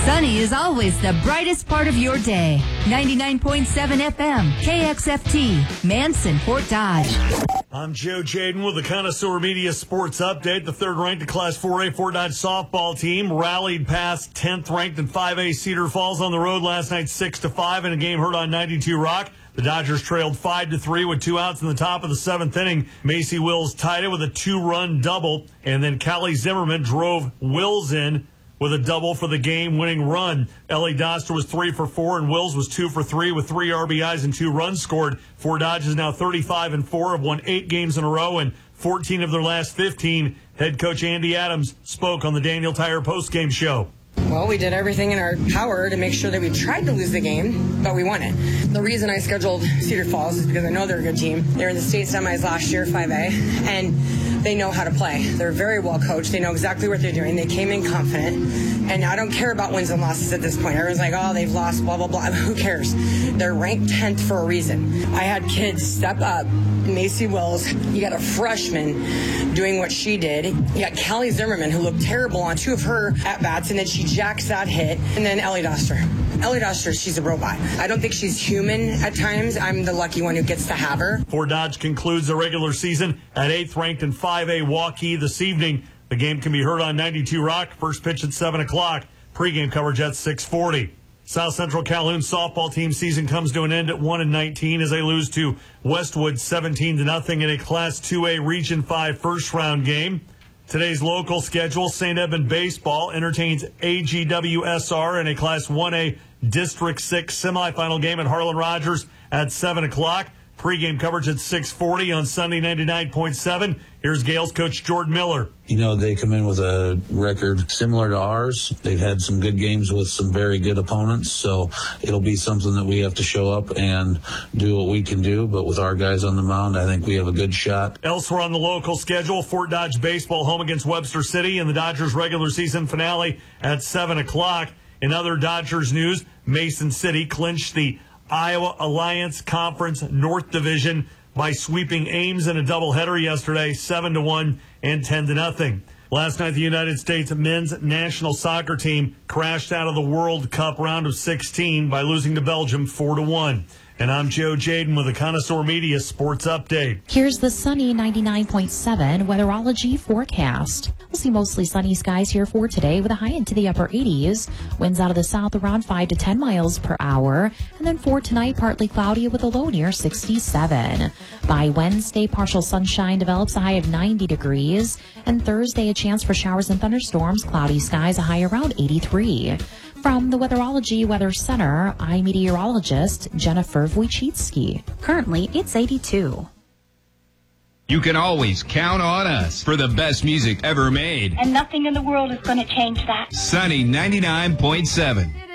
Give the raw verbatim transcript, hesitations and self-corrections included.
Sunny is always the brightest part of your day. ninety-nine point seven F M, K X F T, Manson, Fort Dodge. I'm Joe Jaden with the Connoisseur Media Sports Update. The third-ranked Class four A Fort Dodge softball team rallied past tenth-ranked in five A Cedar Falls on the road last night six to five in a game heard on ninety-two Rock. The Dodgers trailed five to three with two outs in the top of the seventh inning. Macy Wills tied it with a two-run double, and then Callie Zimmerman drove Wills in with a double for the game-winning run. Ellie Doster was three for four, and Wills was two for three with three R B Is and two runs scored. Fort Dodge is now thirty-five and four, have won eight games in a row, and fourteen of their last fifteen. Head coach Andy Adams spoke on the Daniel Tire postgame show. Well, we did everything in our power to make sure that we tried to lose the game, but we won it. The reason I scheduled Cedar Falls is because I know they're a good team. They were in the state semis last year, five A, and they know how to play. They're very well coached. They know exactly what they're doing. They came in confident, and I don't care about wins and losses at this point. Everyone's like, oh, they've lost, blah, blah, blah. Who cares? They're ranked tenth for a reason. I had kids step up. Macy Wills, you got a freshman doing what she did. You got Callie Zimmerman, who looked terrible on two of her at-bats, and then she jacks that hit. And then Ellie Doster. Ellie Doster, she's a robot. I don't think she's human at times. I'm the lucky one who gets to have her. Fort Dodge concludes the regular season at eighth-ranked in five A Waukee this evening. The game can be heard on ninety-two Rock. First pitch at seven o'clock. Pre-game coverage at six forty. South Central Calhoun softball team season comes to an end at one and nineteen as they lose to Westwood seventeen to nothing in a Class two A Region five first round game. Today's local schedule: Saint Edmund Baseball entertains A G W S R in a Class one A District six semifinal game at Harlan Rogers at seven o'clock. Pre-game coverage at six forty on Sunday ninety-nine point seven. Here's Gales coach Jordan Miller. You know, they come in with a record similar to ours. They've had some good games with some very good opponents, so it'll be something that we have to show up and do what we can do. But with our guys on the mound, I think we have a good shot. Elsewhere on the local schedule, Fort Dodge baseball home against Webster City in the Dodgers regular season finale at seven o'clock. In other Dodgers news, Mason City clinched the Iowa Alliance Conference North Division by sweeping Ames in a doubleheader yesterday, seven to one and ten to nothing. Last night, the United States men's national soccer team crashed out of the World Cup round of sixteen by losing to Belgium four to one. And I'm Joe Jaden with the Connoisseur Media Sports Update. Here's the sunny ninety-nine point seven weatherology forecast. We'll see mostly sunny skies here for today with a high into the upper eighties. Winds out of the south around five to ten miles per hour. And then for tonight, partly cloudy with a low near sixty-seven. By Wednesday, partial sunshine develops, a high of ninety degrees. And Thursday, a chance for showers and thunderstorms, cloudy skies, a high around eighty-three. From the Weatherology Weather Center, I'm meteorologist Jennifer Wojcicki. Currently, it's eighty-two. You can always count on us for the best music ever made. And nothing in the world is going to change that. Sunny ninety-nine point seven.